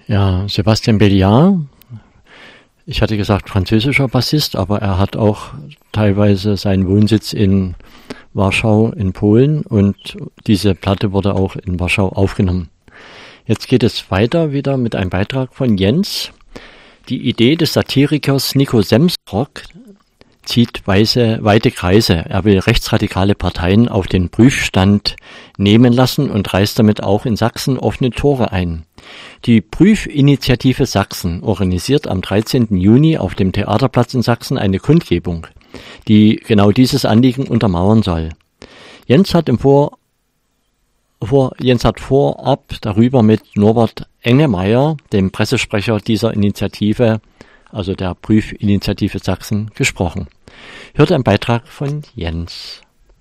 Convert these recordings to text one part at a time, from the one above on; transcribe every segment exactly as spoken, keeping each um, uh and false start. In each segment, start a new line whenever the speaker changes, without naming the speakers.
Ja, Sebastian Belliard, ich hatte gesagt französischer Bassist, aber er hat auch teilweise seinen Wohnsitz in Warschau in Polen und diese Platte wurde auch in Warschau aufgenommen. Jetzt geht es weiter wieder mit einem Beitrag von Jens. Die Idee des Satirikers Nico Semsrott zieht weise, weite Kreise. Er will rechtsradikale Parteien auf den Prüfstand nehmen lassen und reißt damit auch in Sachsen offene Tore ein. Die Prüfinitiative Sachsen organisiert am dreizehnten Juni auf dem Theaterplatz in Sachsen eine Kundgebung, die genau dieses Anliegen untermauern soll. Jens hat im Vor, vor Jens hat vorab darüber mit Norbert Engemeyer, dem Pressesprecher dieser Initiative, also der Prüfinitiative Sachsen, gesprochen. Hört ein Beitrag von Jens.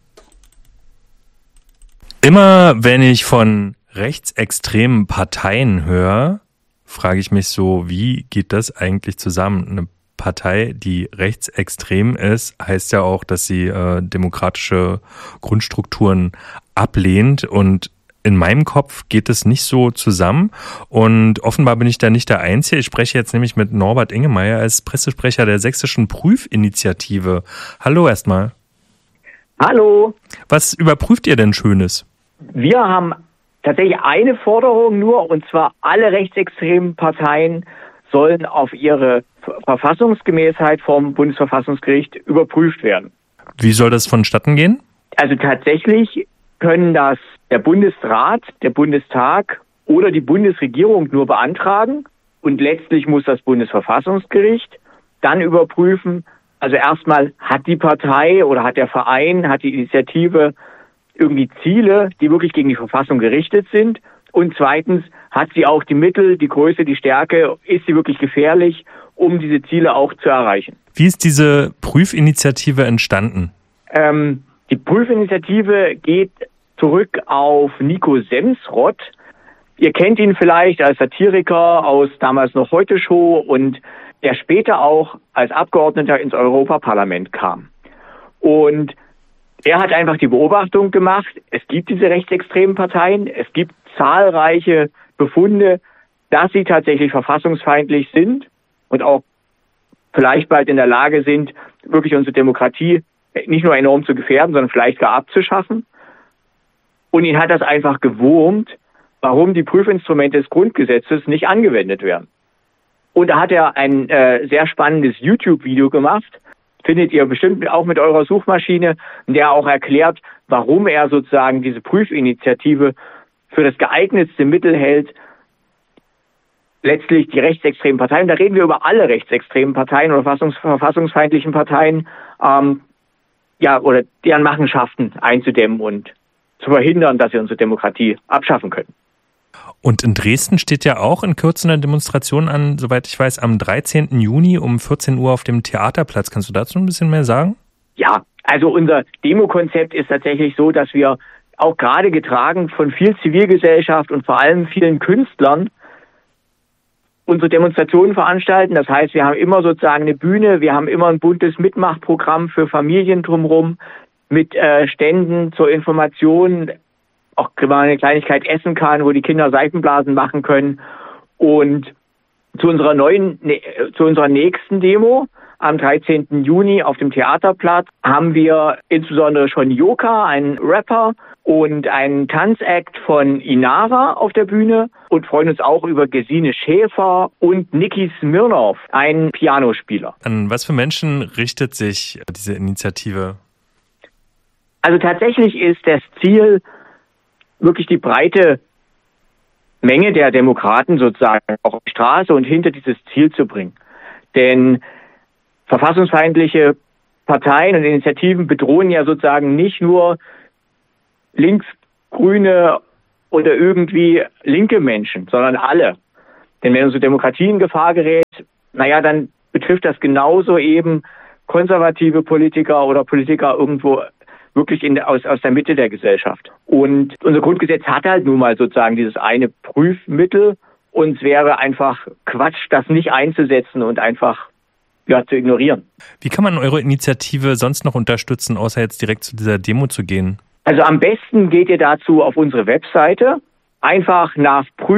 Immer wenn ich von rechtsextremen Parteien höre, frage ich mich so, wie geht das eigentlich zusammen? Eine Partei, die rechtsextrem ist, heißt ja auch, dass sie äh, demokratische Grundstrukturen ablehnt, und in meinem Kopf geht es nicht so zusammen, und offenbar bin ich da nicht der Einzige. Ich spreche jetzt nämlich mit Norbert Engemeyer als Pressesprecher der Sächsischen Prüfinitiative. Hallo erstmal.
Hallo.
Was überprüft ihr denn Schönes?
Wir haben tatsächlich eine Forderung nur, und zwar alle rechtsextremen Parteien sollen auf ihre Verfassungsgemäßheit vom Bundesverfassungsgericht überprüft werden.
Wie soll das vonstatten gehen?
Also tatsächlich können das der Bundesrat, der Bundestag oder die Bundesregierung nur beantragen, und letztlich muss das Bundesverfassungsgericht dann überprüfen, also erstmal hat die Partei oder hat der Verein, hat die Initiative irgendwie Ziele, die wirklich gegen die Verfassung gerichtet sind, und zweitens hat sie auch die Mittel, die Größe, die Stärke, ist sie wirklich gefährlich, um diese Ziele auch zu erreichen.
Wie ist diese Prüfinitiative entstanden?
Ähm, die Prüfinitiative geht zurück auf Nico Semsrott. Ihr kennt ihn vielleicht als Satiriker aus damals noch Heute Show, und der später auch als Abgeordneter ins Europaparlament kam. Und er hat einfach die Beobachtung gemacht, es gibt diese rechtsextremen Parteien, es gibt zahlreiche Befunde, dass sie tatsächlich verfassungsfeindlich sind und auch vielleicht bald in der Lage sind, wirklich unsere Demokratie nicht nur enorm zu gefährden, sondern vielleicht gar abzuschaffen. Und ihn hat das einfach gewurmt, warum die Prüfinstrumente des Grundgesetzes nicht angewendet werden. Und da hat er ein äh, sehr spannendes YouTube-Video gemacht, findet ihr bestimmt auch mit eurer Suchmaschine, in der er auch erklärt, warum er sozusagen diese Prüfinitiative für das geeignetste Mittel hält, letztlich die rechtsextremen Parteien, da reden wir über alle rechtsextremen Parteien oder verfassungs- verfassungsfeindlichen Parteien, ähm, ja, oder deren Machenschaften einzudämmen und zu verhindern, dass sie unsere Demokratie abschaffen können.
Und in Dresden steht ja auch in Kürze eine Demonstration an, soweit ich weiß, am dreizehnten Juni um vierzehn Uhr auf dem Theaterplatz. Kannst du dazu ein bisschen mehr sagen?
Ja, also unser Demokonzept ist tatsächlich so, dass wir auch gerade getragen von viel Zivilgesellschaft und vor allem vielen Künstlern unsere Demonstrationen veranstalten. Das heißt, wir haben immer sozusagen eine Bühne, wir haben immer ein buntes Mitmachprogramm für Familien drumherum mit äh, Ständen zur Information, auch wenn man eine Kleinigkeit essen kann, wo die Kinder Seifenblasen machen können. Und zu unserer neuen, ne, zu unserer nächsten Demo am dreizehnten Juni auf dem Theaterplatz haben wir insbesondere schon Joka, einen Rapper, und einen Tanzakt von Inara auf der Bühne und freuen uns auch über Gesine Schäfer und Niki Smirnov, einen Pianospieler.
An was für Menschen richtet sich diese Initiative?
Also tatsächlich ist das Ziel, wirklich die breite Menge der Demokraten sozusagen auch auf die Straße und hinter dieses Ziel zu bringen. Denn verfassungsfeindliche Parteien und Initiativen bedrohen ja sozusagen nicht nur linksgrüne oder irgendwie linke Menschen, sondern alle. Denn wenn unsere Demokratie in Gefahr gerät, naja, dann betrifft das genauso eben konservative Politiker oder Politiker irgendwo wirklich in, aus, aus der Mitte der Gesellschaft. Und unser Grundgesetz hat halt nun mal sozusagen dieses eine Prüfmittel, und es wäre einfach Quatsch, das nicht einzusetzen und einfach ja, zu ignorieren.
Wie kann man eure Initiative sonst noch unterstützen, außer jetzt direkt zu dieser Demo zu gehen?
Also am besten geht ihr dazu auf unsere Webseite, einfach nach Prüf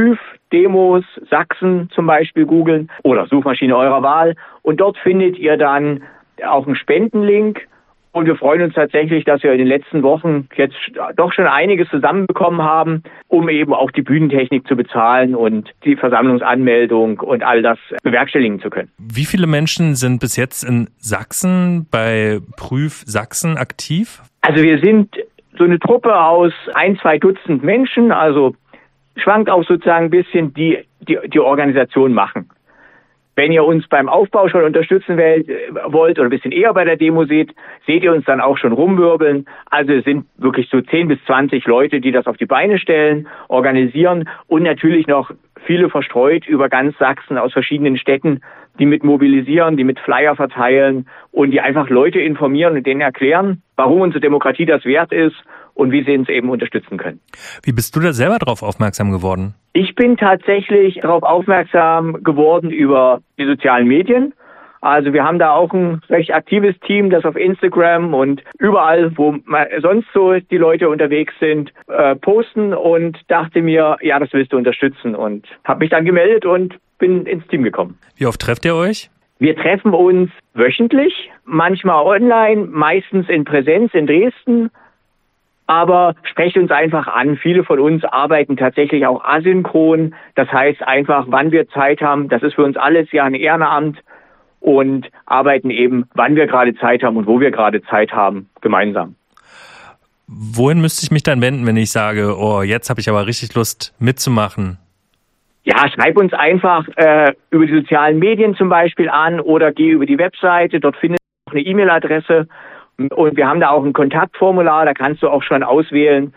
Demos Sachsen zum Beispiel googeln oder Suchmaschine eurer Wahl. Und dort findet ihr dann auch einen Spendenlink. Und wir freuen uns tatsächlich, dass wir in den letzten Wochen jetzt doch schon einiges zusammenbekommen haben, um eben auch die Bühnentechnik zu bezahlen und die Versammlungsanmeldung und all das bewerkstelligen zu können.
Wie viele Menschen sind bis jetzt in Sachsen bei Prüf Sachsen aktiv?
Also wir sind so eine Truppe aus ein, zwei Dutzend Menschen, also schwankt auch sozusagen ein bisschen, die die, die Organisation machen. Wenn ihr uns beim Aufbau schon unterstützen wollt oder ein bisschen eher bei der Demo seht, seht ihr uns dann auch schon rumwirbeln. Also es sind wirklich so zehn bis zwanzig Leute, die das auf die Beine stellen, organisieren und natürlich noch viele verstreut über ganz Sachsen aus verschiedenen Städten, die mit mobilisieren, die mit Flyer verteilen und die einfach Leute informieren und denen erklären, warum unsere Demokratie das wert ist und wie sie uns eben unterstützen können.
Wie bist du da selber darauf aufmerksam geworden?
Ich bin tatsächlich darauf aufmerksam geworden über die sozialen Medien. Also wir haben da auch ein recht aktives Team, das auf Instagram und überall, wo sonst so die Leute unterwegs sind, äh, posten und dachte mir, ja, das willst du unterstützen und habe mich dann gemeldet und bin ins Team gekommen.
Wie oft trefft ihr euch?
Wir treffen uns wöchentlich, manchmal online, meistens in Präsenz in Dresden. Aber sprecht uns einfach an. Viele von uns arbeiten tatsächlich auch asynchron. Das heißt einfach, wann wir Zeit haben. Das ist für uns alles ja ein Ehrenamt und arbeiten eben, wann wir gerade Zeit haben und wo wir gerade Zeit haben, gemeinsam.
Wohin müsste ich mich dann wenden, wenn ich sage, oh, jetzt habe ich aber richtig Lust mitzumachen?
Ja, schreib uns einfach äh, über die sozialen Medien zum Beispiel an oder geh über die Webseite. Dort findest du eine E-Mail-Adresse. Und wir haben da auch ein Kontaktformular, da kannst du auch schon auswählen,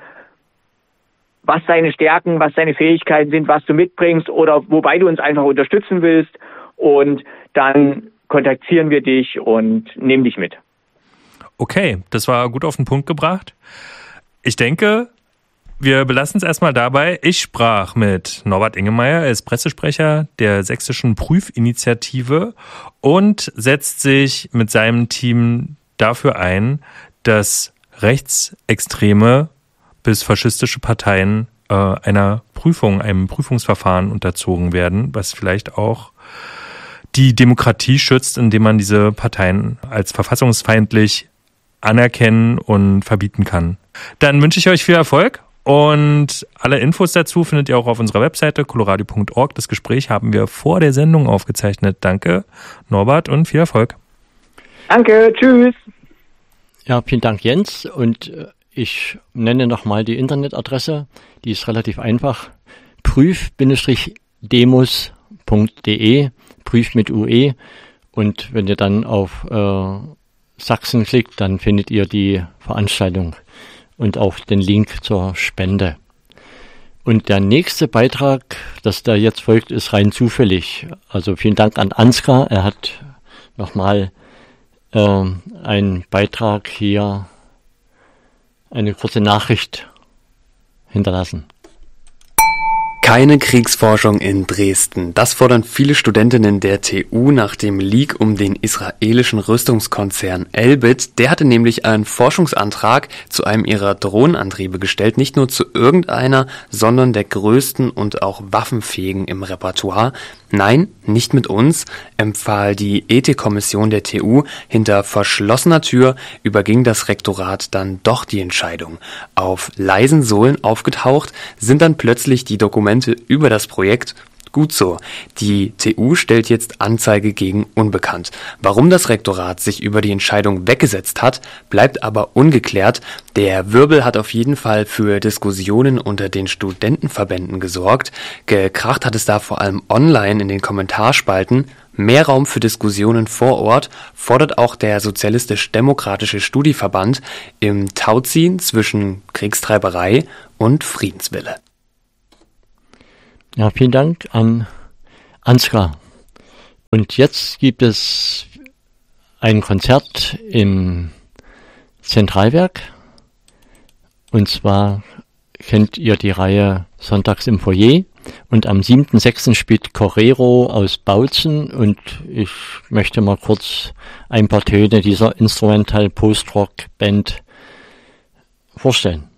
was deine Stärken, was deine Fähigkeiten sind, was du mitbringst oder wobei du uns einfach unterstützen willst. Und dann kontaktieren wir dich und nehmen dich mit.
Okay, das war gut auf den Punkt gebracht. Ich denke, wir belassen es erstmal dabei. Ich sprach mit Norbert Ingemeier, er ist Pressesprecher der Sächsischen Prüfinitiative und setzt sich mit seinem Team dafür ein, dass rechtsextreme bis faschistische Parteien äh, einer Prüfung, einem Prüfungsverfahren unterzogen werden, was vielleicht auch die Demokratie schützt, indem man diese Parteien als verfassungsfeindlich anerkennen und verbieten kann. Dann wünsche ich euch viel Erfolg und alle Infos dazu findet ihr auch auf unserer Webseite coloradio punkt org. Das Gespräch haben wir vor der Sendung aufgezeichnet. Danke, Norbert, und viel Erfolg.
Danke, tschüss.
Ja, vielen Dank, Jens. Und ich nenne nochmal die Internetadresse. Die ist relativ einfach. prüf Bindestrich-demos punkt de, prüf mit U E. Und wenn ihr dann auf äh, Sachsen klickt, dann findet ihr die Veranstaltung und auch den Link zur Spende. Und der nächste Beitrag, das da jetzt folgt, ist rein zufällig. Also vielen Dank an Ansgar. Er hat nochmal äh, einen Beitrag hier, eine kurze Nachricht hinterlassen.
Keine Kriegsforschung in Dresden. Das fordern viele Studentinnen der T U nach dem Leak um den israelischen Rüstungskonzern Elbit. Der hatte nämlich einen Forschungsantrag zu einem ihrer Drohnenantriebe gestellt. Nicht nur zu irgendeiner, sondern der größten und auch waffenfähigen im Repertoire. Nein, nicht mit uns, empfahl die Ethikkommission der T U. Hinter verschlossener Tür überging das Rektorat dann doch die Entscheidung. Auf leisen Sohlen aufgetaucht sind dann plötzlich die Dokumente über das Projekt. Gut so. Die T U stellt jetzt Anzeige gegen Unbekannt. Warum das Rektorat sich über die Entscheidung weggesetzt hat, bleibt aber ungeklärt. Der Wirbel hat auf jeden Fall für Diskussionen unter den Studentenverbänden gesorgt. Gekracht hat es da vor allem online in den Kommentarspalten. Mehr Raum für Diskussionen vor Ort fordert auch der Sozialistisch-Demokratische Studieverband im Tauziehen zwischen Kriegstreiberei und Friedenswille.
Ja, vielen Dank an Ansgar. Und jetzt gibt es ein Konzert im Zentralwerk. Und zwar kennt ihr die Reihe Sonntags im Foyer. Und am siebten sechsten spielt Correro aus Bautzen. Und ich möchte mal kurz ein paar Töne dieser Instrumental Post-Rock-Band vorstellen.